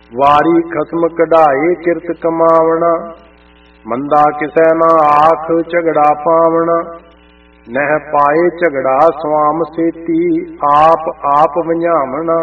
ਵਾਰੀ ਖਸਮ ਕਢਾਏ ਕਿਰਤ ਕਮਾਵਣਾ, ਮੰਦਾ ਕਿਸੈ ਨਾ ਆਖ ਝਗੜਾ ਪਾਵਣਾ। ਨਹਿ ਪਾਏ ਝਗੜਾ ਸੁਆਮ ਸੇਤੀ, ਆਪ ਆਪ ਵੰਝਾਵਣਾ।